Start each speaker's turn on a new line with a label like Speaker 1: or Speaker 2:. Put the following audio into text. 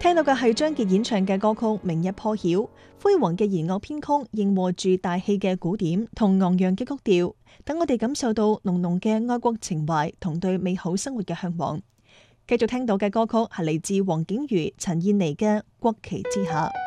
Speaker 1: 聽到嘅係張傑演唱嘅歌曲《明日破曉》，輝煌嘅弦樂編曲應和住大氣嘅鼓點同昂揚嘅曲調，等我哋感受到濃濃嘅愛國情懷同對美好生活嘅向往。繼續聽到嘅歌曲係嚟自黃景瑜、陳燕妮嘅《國旗之下》。